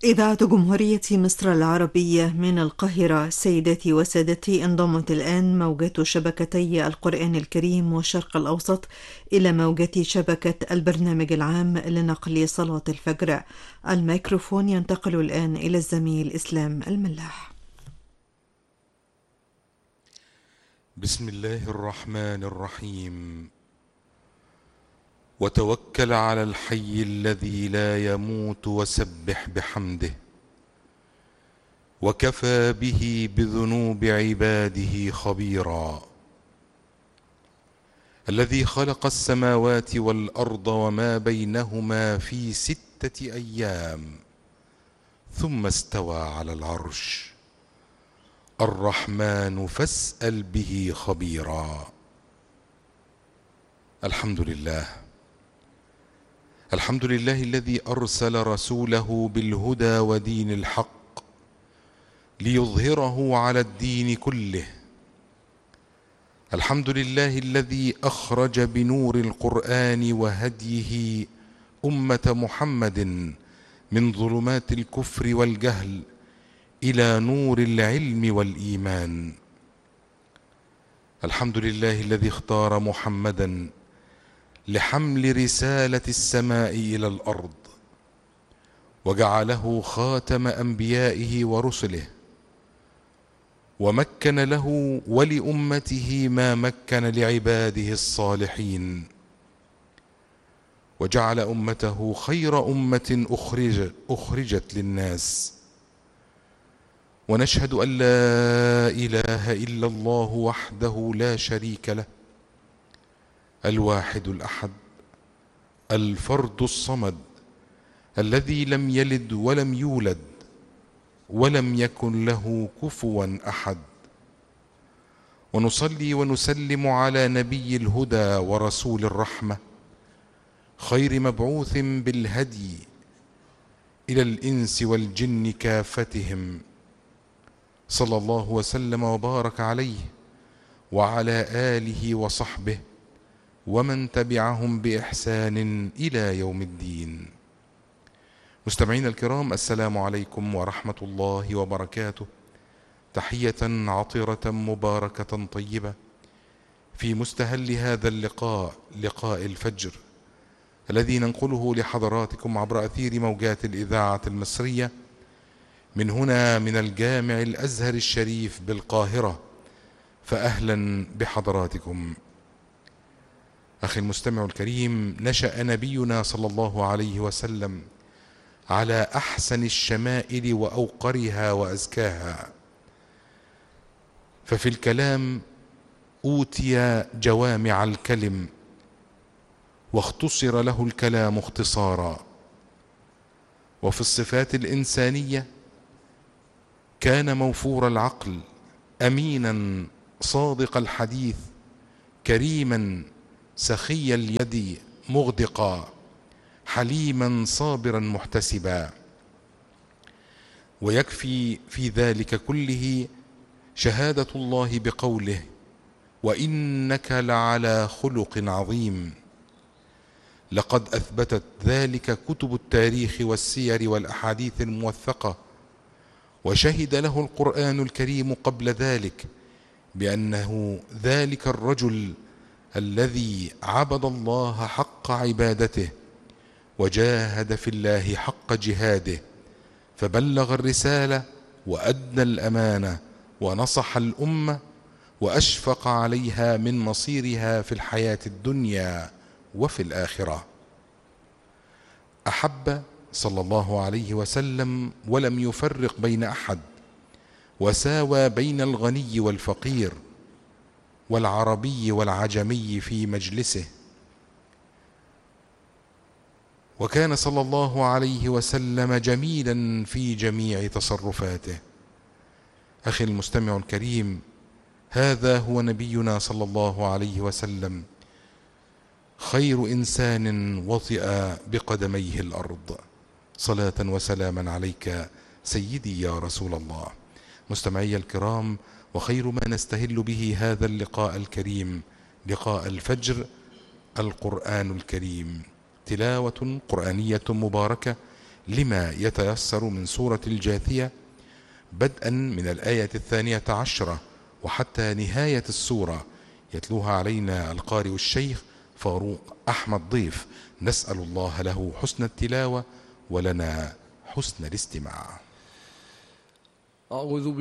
إذاعة جمهورية مصر العربية من القاهرة. سيداتي وسادتي، انضمت الآن موجات شبكتي القرآن الكريم والشرق الأوسط إلى موجات شبكة البرنامج العام لنقل صلاة الفجر. الميكروفون ينتقل الآن إلى الزميل إسلام الملاح. بسم الله الرحمن الرحيم. وتوكل على الحي الذي لا يموت وسبح بحمده، وكفى به بذنوب عباده خبيرا. الذي خلق السماوات والأرض وما بينهما في 6 أيام ثم استوى على العرش. الرحمن فاسأل به خبيرا. الحمد لله. الحمد لله الذي أرسل رسوله بالهدى ودين الحق ليظهره على الدين كله. الحمد لله الذي أخرج بنور القرآن وهديه أمة محمد من ظلمات الكفر والجهل إلى نور العلم والإيمان. الحمد لله الذي اختار محمدا لحمل رسالة السماء إلى الأرض، وجعله خاتم أنبيائه ورسله، ومكن له ولأمته ما مكن لعباده الصالحين، وجعل أمته خير أمة أخرجت للناس. ونشهد أن لا إله إلا الله وحده لا شريك له، الواحد الأحد، الفرد الصمد، الذي لم يلد ولم يولد ولم يكن له كفوا أحد. ونصلي ونسلم على نبي الهدى ورسول الرحمة، خير مبعوث بالهدي إلى الإنس والجن كافتهم، صلى الله وسلم وبارك عليه وعلى آله وصحبه ومن تبعهم بإحسان إلى يوم الدين. مستمعين الكرام، السلام عليكم ورحمة الله وبركاته. تحية عطرة مباركة طيبة في مستهل هذا اللقاء، لقاء الفجر، الذي ننقله لحضراتكم عبر أثير موجات الإذاعة المصرية من هنا من الجامع الأزهر الشريف بالقاهرة. فأهلا بحضراتكم. أخي المستمع الكريم، نشأ نبينا صلى الله عليه وسلم على أحسن الشمائل وأوقرها وأزكاها، ففي الكلام أوتي جوامع الكلم، واختصر له الكلام اختصارا. وفي الصفات الإنسانية كان موفور العقل، أمينا صادق الحديث، كريما سخي اليد مغدقا، حليما صابرا محتسبا. ويكفي في ذلك كله شهادة الله بقوله: وإنك لعلى خلق عظيم. لقد أثبتت ذلك كتب التاريخ والسير والأحاديث الموثقة، وشهد له القرآن الكريم قبل ذلك بأنه ذلك الرجل الذي عبد الله حق عبادته، وجاهد في الله حق جهاده، فبلغ الرسالة وأدى الأمانة ونصح الأمة، وأشفق عليها من مصيرها في الحياة الدنيا وفي الآخرة. أحب صلى الله عليه وسلم ولم يفرق بين أحد، وساوى بين الغني والفقير والعربي والعجمي في مجلسه. وكان صلى الله عليه وسلم جميلا في جميع تصرفاته. أخي المستمع الكريم، هذا هو نبينا صلى الله عليه وسلم، خير إنسان وطئ بقدميه الأرض. صلاة وسلاما عليك سيدي يا رسول الله. مستمعي الكرام، وخير ما نستهل به هذا اللقاء الكريم، لقاء الفجر، القرآن الكريم، تلاوة قرآنية مباركة لما يتيسر من سورة الجاثية بدءا من الآية 12 وحتى نهاية السورة، يتلوها علينا القارئ الشيخ فاروق أحمد ضيف، نسأل الله له حسن التلاوة ولنا حسن الاستماع. أعوذ